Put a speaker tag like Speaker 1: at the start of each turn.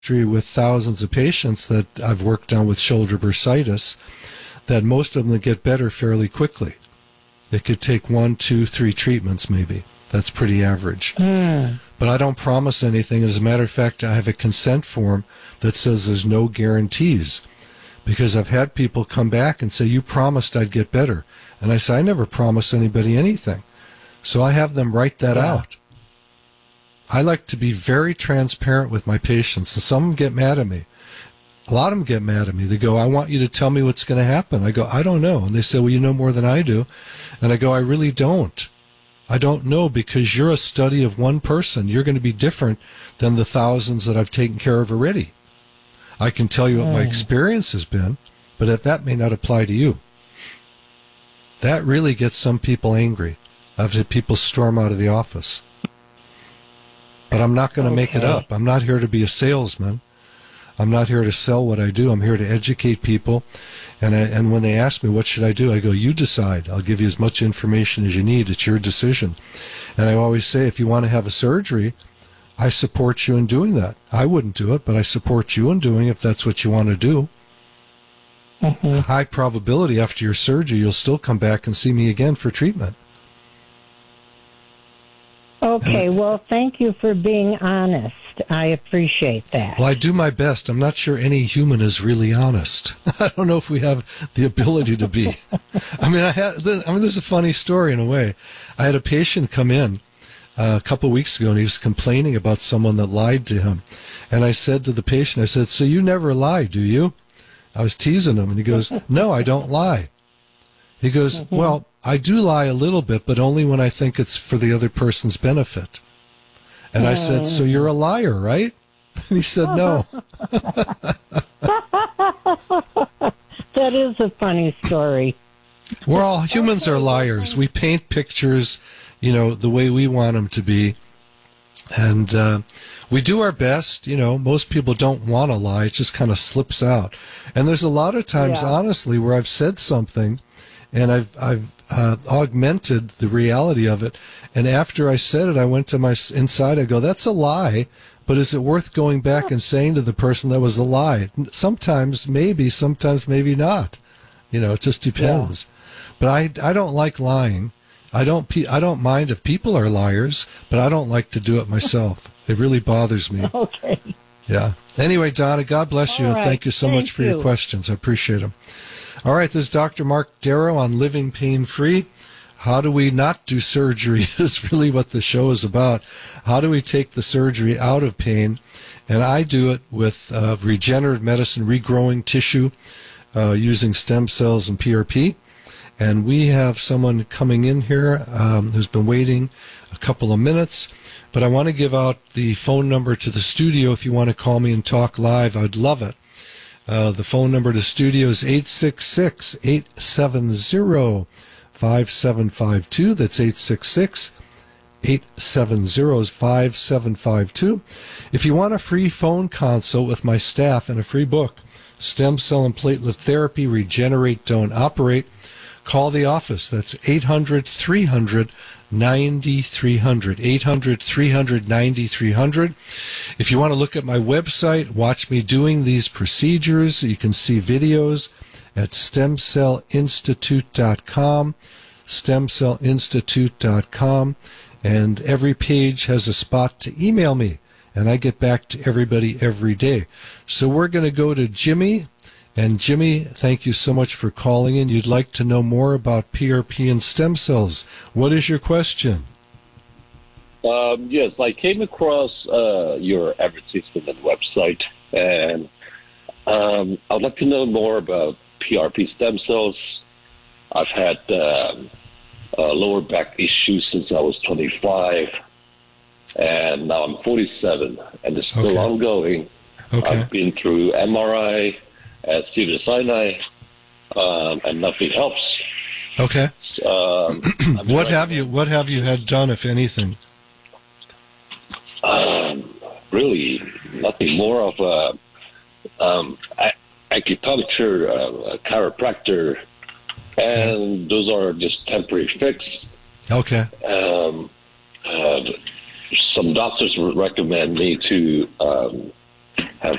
Speaker 1: with thousands of patients that I've worked on with shoulder bursitis, that most of them get better fairly quickly. It could take 1, 2, 3 treatments maybe. That's pretty average. But I don't promise anything. As a matter of fact, I have a consent form that says there's no guarantees, because I've had people come back and say, you promised I'd get better. And I say, I never promise anybody anything. So I have them write that out. I like to be very transparent with my patients. And some of them get mad at me. A lot of them get mad at me. They go, I want you to tell me what's going to happen. I go, I don't know. And they say, well, you know more than I do. And I go, I really don't. I don't know, because you're a study of one person. You're going to be different than the thousands that I've taken care of already. I can tell you what my experience has been, but that may not apply to you. That really gets some people angry. I've had people storm out of the office. But I'm not going to make it up. I'm not here to be a salesman. I'm not here to sell what I do. I'm here to educate people. And when they ask me, what should I do? I go, you decide. I'll give you as much information as you need. It's your decision. And I always say, if you want to have a surgery, I support you in doing that. I wouldn't do it, but I support you in doing it if that's what you want to do. High probability after your surgery, you'll still come back and see me again for treatment.
Speaker 2: Okay, well, thank you for being honest. I appreciate that.
Speaker 1: Well, I do my best. I'm not sure any human is really honest. I don't know if we have the ability to be. I mean, there's a funny story in a way. I had a patient come in a couple of weeks ago, and he was complaining about someone that lied to him. And I said to the patient, I said, so you never lie, do you? I was teasing him, and he goes, no, I don't lie. He goes, well, I do lie a little bit, but only when I think it's for the other person's benefit. And I said, so you're a liar, right? And he said, no.
Speaker 2: That is a funny story.
Speaker 1: We're all, humans are liars. We paint pictures, the way we want them to be. And we do our best. Most people don't want to lie. It just kind of slips out. And there's a lot of times, honestly, where I've said something and I've augmented the reality of it. And after I said it, I went to my inside. I go, that's a lie. But is it worth going back and saying to the person that was a lie? Sometimes maybe, sometimes maybe not. It just depends. Yeah. But I don't like lying. I don't mind if people are liars, but I don't like to do it myself. It really bothers me.
Speaker 2: Okay.
Speaker 1: Yeah. Anyway, Donna, God bless you, and thank you so much for your questions. I appreciate them. All right, this is Dr. Mark Darrow on Living Pain-Free. How do we not do surgery is really what the show is about. How do we take the surgery out of pain? And I do it with regenerative medicine, regrowing tissue, using stem cells and PRP. And we have someone coming in here who's been waiting a couple of minutes. But I want to give out the phone number to the studio if you want to call me and talk live. I'd love it. The phone number to the studio is 866-870-5752. That's 866-870-5752. If you want a free phone consult with my staff and a free book, Stem Cell and Platelet Therapy, Regenerate, Don't Operate, call the office. That's 800-300-9300. 800-300-9300. If you want to look at my website, watch me doing these procedures, you can see videos at stemcellinstitute.com, stemcellinstitute.com, and every page has a spot to email me, and I get back to everybody every day. So we're going to go to Jimmy. And Jimmy, thank you so much for calling in. You'd like to know more about PRP and stem cells. What is your question?
Speaker 3: Yes, I came across your advertisement and website, and I'd like to know more about PRP stem cells. I've had lower back issues since I was 25, and now I'm 47, and it's still ongoing. I've been through MRI at Cedars-Sinai, and nothing helps.
Speaker 1: Okay. What have you had done, if anything?
Speaker 3: Really, nothing more of acupuncture, chiropractor, and those are just temporary fix.
Speaker 1: Okay.
Speaker 3: Some doctors would recommend me to Have